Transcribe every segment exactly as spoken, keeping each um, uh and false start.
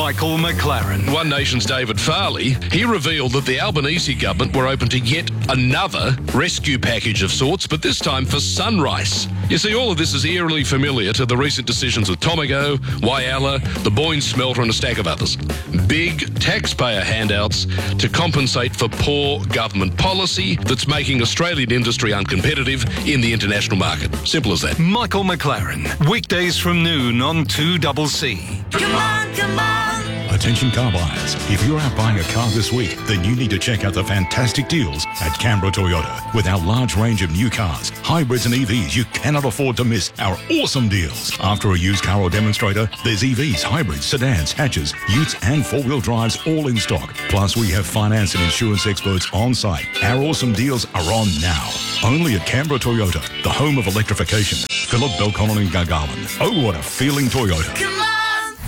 Michael McLaren. One Nation's David Farley, he revealed that the Albanese government were open to yet another rescue package of sorts, but this time for Sunrise. You see, all of this is eerily familiar to the recent decisions with Tomago, Whyalla, the Boyne Smelter and a stack of others. Big taxpayer handouts to compensate for poor government policy that's making Australian industry uncompetitive in the international market. Simple as that. Michael McLaren, weekdays from noon on two C C. Come on, come on. Attention car buyers, if you're out buying a car this week, then you need to check out the fantastic deals at Canberra Toyota. With our large range of new cars, hybrids and E Vs, you cannot afford to miss our awesome deals. After a used car or demonstrator, there's E Vs, hybrids, sedans, hatches, utes and four-wheel drives all in stock. Plus, we have finance and insurance experts on site. Our awesome deals are on now. Only at Canberra Toyota, the home of electrification. Phillip, Belconnen and Gargarland. Oh, what a feeling Toyota. Come on.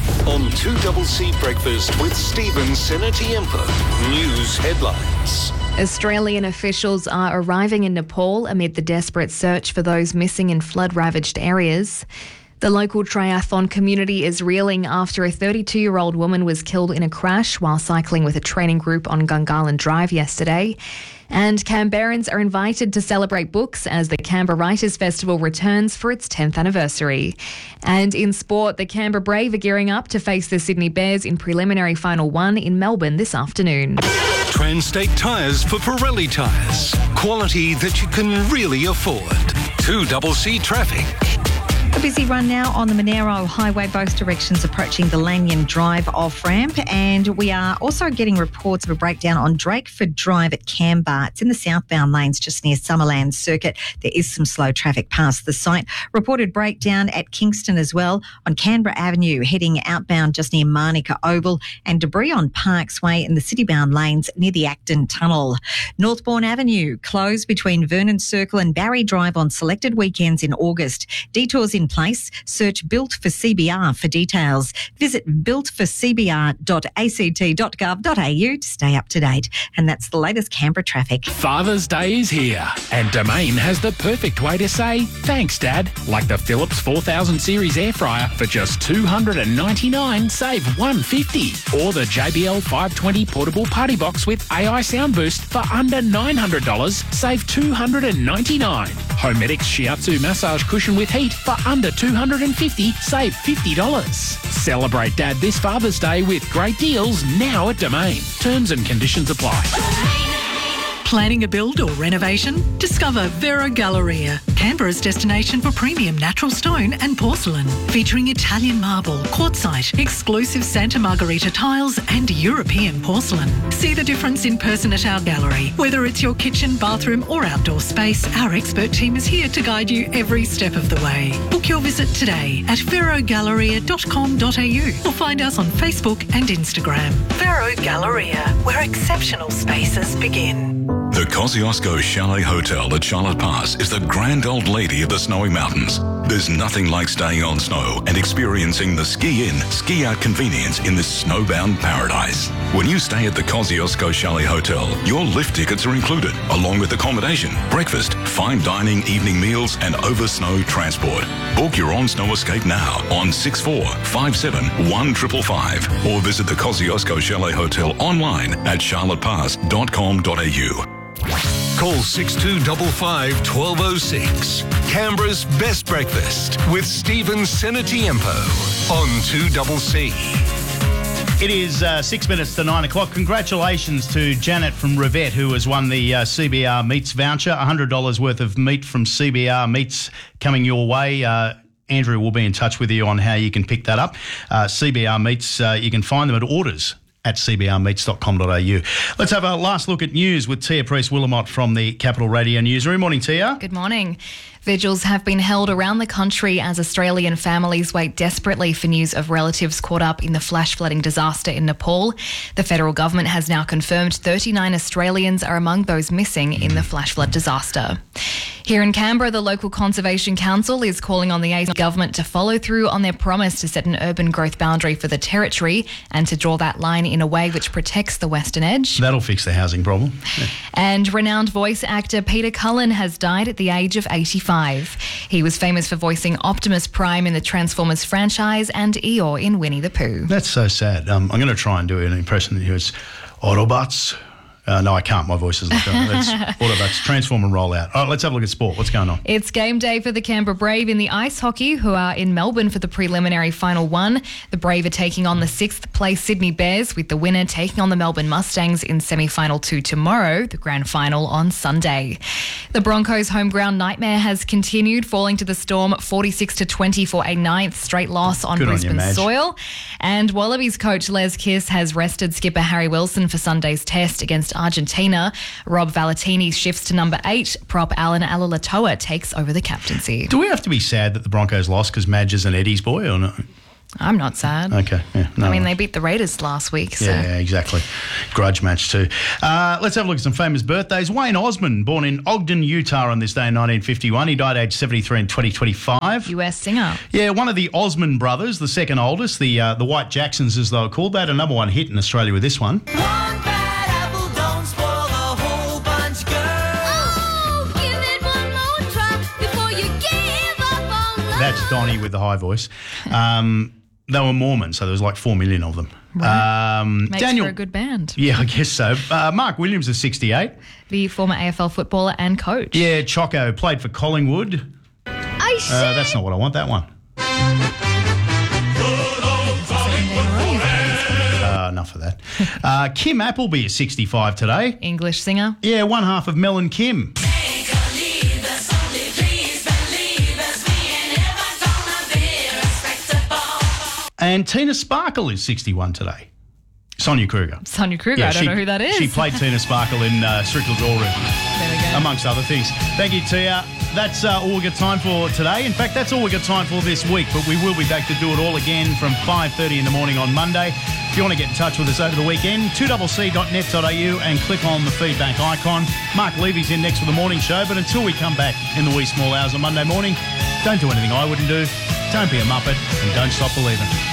On two C C Breakfast with Stephen Senatiempo. News headlines. Australian officials are arriving in Nepal amid the desperate search for those missing in flood-ravaged areas. The local triathlon community is reeling after a thirty-two-year-old woman was killed in a crash while cycling with a training group on Gungahlin Drive yesterday. And Canberrans are invited to celebrate books as the Canberra Writers' Festival returns for its tenth anniversary. And in sport, the Canberra Brave are gearing up to face the Sydney Bears in preliminary final one in Melbourne this afternoon. Transtate Tyres for Pirelli tyres. Quality that you can really afford. two C C traffic. A busy run now on the Monero Highway, both directions approaching the Lanyon Drive off-ramp. And we are also getting reports of a breakdown on Drakeford Drive at Canberra. It's in the southbound lanes just near Summerland Circuit. There is some slow traffic past the site. Reported breakdown at Kingston as well on Canberra Avenue, heading outbound just near Manuka Oval, and debris on Parks Way in the city-bound lanes near the Acton Tunnel. Northbourne Avenue closed between Vernon Circle and Barry Drive on selected weekends in August. Detours in place. Search Built for C B R for details. Visit built for c b r dot a c t dot gov dot a u to stay up to date. And that's the latest Canberra traffic. Father's Day is here, and Domain has the perfect way to say thanks, Dad. Like the Philips four thousand series air fryer for just two hundred ninety-nine dollars, save one hundred fifty dollars. Or the J B L five twenty portable party box with A I sound boost for under nine hundred dollars, save two hundred ninety-nine dollars. Homedics Shiatsu massage cushion with heat for under two hundred fifty dollars, save fifty dollars. Celebrate Dad this Father's Day with great deals now at Domain. Terms and conditions apply. Planning a build or renovation? Discover Vero Galleria, Canberra's destination for premium natural stone and porcelain, featuring Italian marble, quartzite, exclusive Santa Margherita tiles and European porcelain. See the difference in person at our gallery. Whether it's your kitchen, bathroom or outdoor space, our expert team is here to guide you every step of the way. Book your visit today at vero galleria dot com dot a u or find us on Facebook and Instagram. Vero Galleria, where exceptional spaces begin. The Kosciuszko Chalet Hotel at Charlotte Pass is the grand old lady of the snowy mountains. There's nothing like staying on snow and experiencing the ski-in, ski-out convenience in this snowbound paradise. When you stay at the Kosciuszko Chalet Hotel, your lift tickets are included, along with accommodation, breakfast, fine dining, evening meals and over-snow transport. Book your on-snow escape now on six four five seven one five five five or visit the Kosciuszko Chalet Hotel online at charlotte pass dot com dot a u. Call six two five five, one two zero six. Canberra's Best Breakfast with Stephen Senatiempo on two C C. It is uh, six minutes to nine o'clock. Congratulations to Janet from Rivette, who has won the uh, C B R Meats voucher. one hundred dollars worth of meat from C B R Meats coming your way. Uh, Andrew will be in touch with you on how you can pick that up. Uh, C B R Meats, uh, you can find them at orders at c b r meats dot com dot a u. Let's have a last look at news with Tia Priest-Willamott from the Capital Radio Newsroom. Morning, Tia. Good morning. Vigils have been held around the country as Australian families wait desperately for news of relatives caught up in the flash flooding disaster in Nepal. The federal government has now confirmed thirty-nine Australians are among those missing in the flash flood disaster. Here in Canberra, the local Conservation Council is calling on the A C government to follow through on their promise to set an urban growth boundary for the territory and to draw that line in a way which protects the western edge. That'll fix the housing problem. Yeah. And renowned voice actor Peter Cullen has died at the age of eighty-five. five. He was famous for voicing Optimus Prime in the Transformers franchise and Eeyore in Winnie the Pooh. That's so sad. Um, I'm going to try and do an impression here. It's Autobots. Uh, no, I can't. My voice isn't going. That's Autobots. Transform and roll out. All right, let's have a look at sport. What's going on? It's game day for the Canberra Brave in the ice hockey, who are in Melbourne for the preliminary final one. The Brave are taking on the sixth place Sydney Bears, with the winner taking on the Melbourne Mustangs in semi-final two tomorrow, the grand final on Sunday. The Broncos' home ground nightmare has continued, falling to the Storm forty-six to twenty for a ninth straight loss on Good on Brisbane you, Madge. soil. And Wallabies coach Les Kiss has rested skipper Harry Wilson for Sunday's test against Argentina. Rob Valentini shifts to number eight. Prop Alan Alalatoa takes over the captaincy. Do we have to be sad that the Broncos lost because Madge is an Eddie's boy or not? I'm not sad. Okay. Yeah, no I mean, worries. they beat the Raiders last week. So. Yeah, yeah, exactly. Grudge match too. Uh, let's have a look at some famous birthdays. Wayne Osmond, born in Ogden, Utah on this day in nineteen fifty-one. He died aged seventy-three in twenty twenty-five. U S singer. Yeah, one of the Osmond brothers, the second oldest, the uh, the White Jacksons as they were called. They had a number one hit in Australia with this one. That's Donnie with the high voice. Um, they were Mormons, so there was like four million of them. Right. Um, Makes Daniel, for a good band. Yeah, I guess so. Uh, Mark Williams is sixty-eight. The former A F L footballer and coach. Yeah, Choco played for Collingwood. I see. Uh, that's not what I want, that one. Uh, enough of that. Uh, Kim Appleby is sixty-five today. English singer. Yeah, one half of Mel and Kim. And Tina Sparkle is sixty-one today. Sonia Kruger. Sonia Kruger. I don't she, know who that is. She played Tina Sparkle in uh, Strickland's All Room, There we go. amongst other things. Thank you, Tia. That's uh, all we've got time for today. In fact, that's all we've got time for this week, but we will be back to do it all again from five thirty in the morning on Monday. If you want to get in touch with us over the weekend, two c c dot net dot a u and click on the feedback icon. Mark Levy's in next for the morning show, but until we come back in the wee small hours on Monday morning, don't do anything I wouldn't do, don't be a muppet, and don't stop believing.